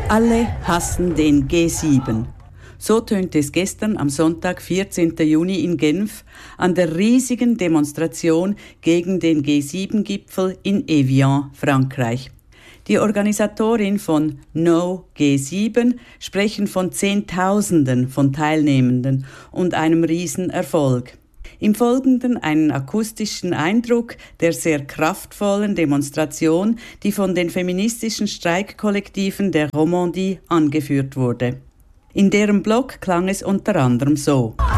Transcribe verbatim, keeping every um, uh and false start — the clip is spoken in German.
Alle hassen den G sieben. So tönte es gestern am Sonntag, vierzehnten Juni in Genf, an der riesigen Demonstration gegen den G sieben Gipfel in Evian, Frankreich. Die Organisatorin von No G sieben sprechen von Zehntausenden von Teilnehmenden und einem Riesenerfolg. Im Folgenden einen akustischen Eindruck der sehr kraftvollen Demonstration, die von den feministischen Streikkollektiven der Romandie angeführt wurde. In deren Blog klang es unter anderem so.